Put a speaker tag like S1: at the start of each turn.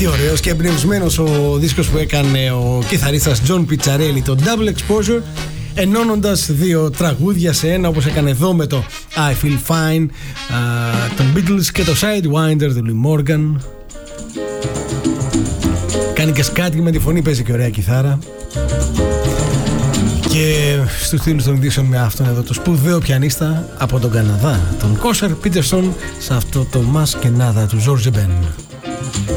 S1: Τι ωραίος και εμπνευσμένος ο δίσκος που έκανε ο κιθαρίστας John Picciarelli, το Double Exposure, ενώνοντας δύο τραγούδια σε ένα, όπως έκανε εδώ με το I Feel Fine των Beatles και το Sidewinder του Lee Morgan. Κάνει και σκάτι με τη φωνή, παίζει και ωραία κιθάρα. Και στους τίτλους των ειδήσεων με αυτόν εδώ το σπουδαίο πιανίστα από τον Καναδά, τον Κόσαρ Πίτερσον, σε αυτό το Mas que nada του George Ben.